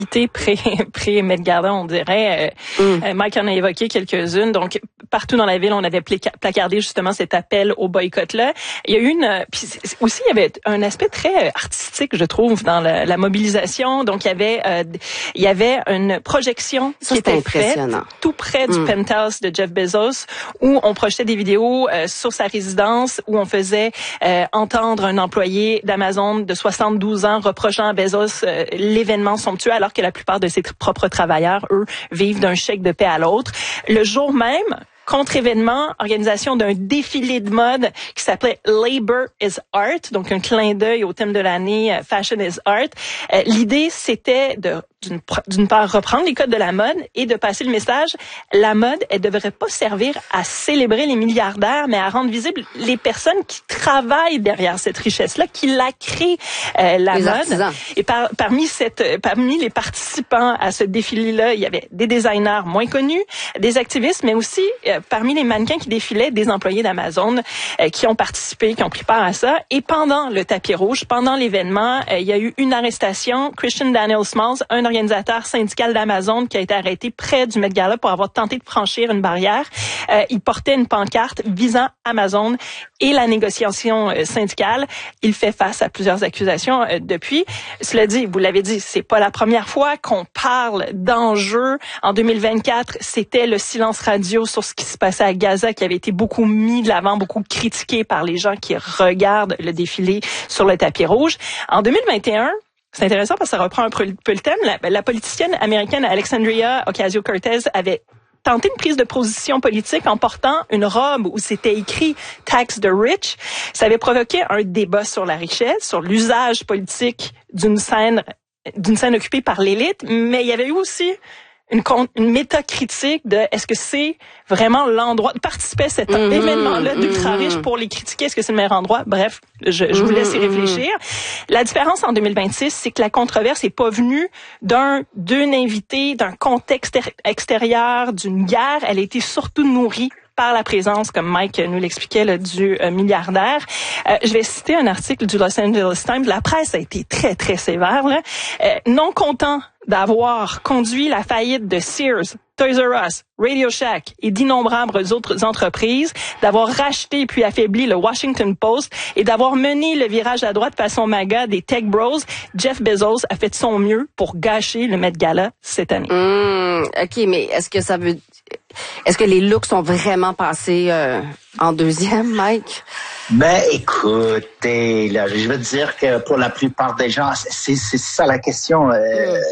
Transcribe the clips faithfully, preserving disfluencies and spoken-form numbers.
pré, pré-Met Gala, on dirait. Euh, mm. Mike en a évoqué quelques-unes. Donc, partout dans la ville, on avait placardé justement cet appel au boycott-là. Il y a eu une... Puis aussi, il y avait un aspect très artistique, je trouve, dans la, la mobilisation. Donc, il y avait euh, il y avait une projection Ça, qui était faite tout près du mm. penthouse de Jeff Bezos, où on projetait des vidéos euh, sur sa résidence, où on faisait euh, entendre un employé d'Amazon de soixante-douze ans reprochant à Bezos euh, l'événement somptueux, alors que la plupart de ses propres travailleurs, eux, vivent d'un chèque de paie à l'autre. Le jour même, contre-événement, organisation d'un défilé de mode qui s'appelait Labor is Art, donc un clin d'œil au thème de l'année Fashion is Art. Euh, l'idée, c'était de d'une, d'une part reprendre les codes de la mode et de passer le message, la mode, elle devrait pas servir à célébrer les milliardaires, mais à rendre visibles les personnes qui travaillent derrière cette richesse-là, qui la créent, euh, la les mode. Artisans. Et par, parmi cette, parmi les participants à ce défilé-là, il y avait des designers moins connus, des activistes, mais aussi euh, parmi les mannequins qui défilaient, des employés d'Amazon euh, qui ont participé, qui ont pris part à ça. Et pendant le tapis rouge, pendant l'événement, euh, il y a eu une arrestation. Christian Daniel Smalls, un organisateur syndical d'Amazon, qui a été arrêté près du Met Gala pour avoir tenté de franchir une barrière. Euh, il portait une pancarte visant Amazon et la négociation euh, syndicale. Il fait face à plusieurs accusations euh, depuis. Cela dit, vous l'avez dit, c'est pas la première fois qu'on parle d'enjeux. En deux mille vingt-quatre, c'était le silence radio sur ce qui se passait à Gaza qui avait été beaucoup mis de l'avant, beaucoup critiqué par les gens qui regardent le défilé sur le tapis rouge. En deux mille vingt et un, c'est intéressant parce que ça reprend un peu le thème. La, la politicienne américaine Alexandria Ocasio-Cortez avait tenté une prise de position politique en portant une robe où c'était écrit « Tax the Rich ». Ça avait provoqué un débat sur la richesse, sur l'usage politique d'une scène, d'une scène occupée par l'élite, mais il y avait eu aussi une, une métacritique de est-ce que c'est vraiment l'endroit de participer à cet mm-hmm, événement-là d'ultra riche mm-hmm. pour les critiquer, est-ce que c'est le meilleur endroit? Bref, je, je mm-hmm, vous laisse y réfléchir. Mm-hmm. La différence en deux mille vingt-six, c'est que la controverse n'est pas venue d'un, d'une invitée, d'un contexte extérieur, d'une guerre. Elle a été surtout nourrie par la présence, comme Mike nous l'expliquait, là, du euh, milliardaire. Euh, je vais citer un article du Los Angeles Times. La presse a été très, très sévère. Là. Euh, non content d'avoir conduit la faillite de Sears, Toys R Us, Radio Shack et d'innombrables autres entreprises, d'avoir racheté puis affaibli le Washington Post et d'avoir mené le virage à droite façon MAGA des Tech Bros, Jeff Bezos a fait de son mieux pour gâcher le Met Gala cette année. Mmh, OK, mais est-ce que ça veut... Est-ce que les looks sont vraiment passés euh, en deuxième, Mike? Ben, écoutez, là, je veux dire que pour la plupart des gens, c'est, c'est ça la question. Euh,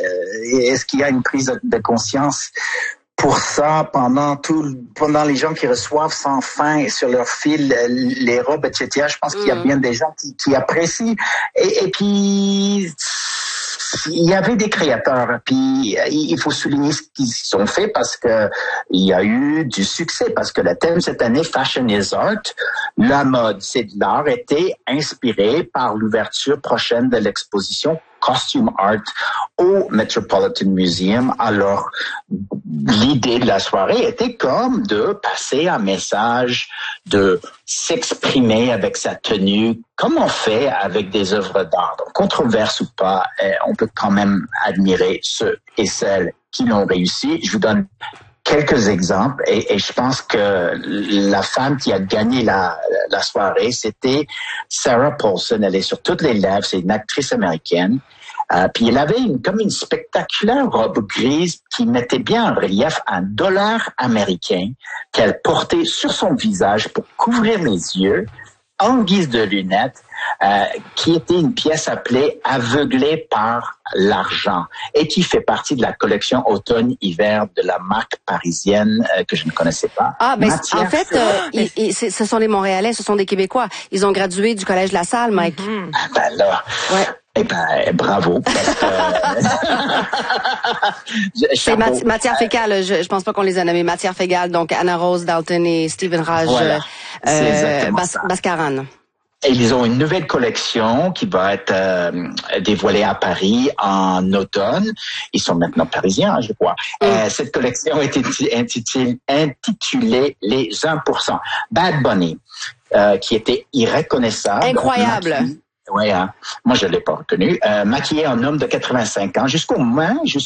mm. Est-ce qu'il y a une prise de, de conscience pour ça pendant tout, pendant les gens qui reçoivent sans fin sur leur fil les robes, et cetera. Je pense mm. qu'il y a bien des gens qui, qui apprécient. Et, et puis, il y avait des créateurs, puis il faut souligner ce qu'ils ont fait parce que il y a eu du succès, parce que le thème cette année, Fashion is Art, la mode, c'est de l'art, était inspiré par l'ouverture prochaine de l'exposition Costume Art au Metropolitan Museum. Alors, l'idée de la soirée était comme de passer un message, de s'exprimer avec sa tenue, comme on fait avec des œuvres d'art. Donc, controverse ou pas, on peut quand même admirer ceux et celles qui l'ont réussi. Je vous donne quelques exemples et, et je pense que la femme qui a gagné la, la soirée, c'était Sarah Paulson. Elle est sur toutes les lèvres, c'est une actrice américaine. Euh, puis elle avait une, comme une spectaculaire robe grise qui mettait bien en relief un dollar américain qu'elle portait sur son visage pour couvrir les yeux en guise de lunettes, euh, qui était une pièce appelée « Aveuglée par l'argent » et qui fait partie de la collection automne-hiver de la marque parisienne euh, que je ne connaissais pas. Ah, ben Matière en fait, euh, ils, ils, ce sont des Montréalais, ce sont des Québécois. Ils ont gradué du Collège La Salle, Mike. Mm-hmm. Ah ben là... Ouais. Eh ben, bravo. Parce que... C'est mat- matière fécale. Je, je pense pas qu'on les a nommés. Matière fécale. Donc Anna Rose Dalton et Stephen Raj voilà. euh, Bas- Bascaran. Et ils ont une nouvelle collection qui va être euh, dévoilée à Paris en automne. Ils sont maintenant parisiens, je crois. Mm. Euh, cette collection est intitulée, intitulée Les un pour cent. Bad Bunny, euh, qui était irreconnaissable. Incroyable. Oui, hein. Moi je l'ai pas reconnu. Euh, maquillé en homme de quatre-vingt-cinq ans, jusqu'aux mains, jusqu'aux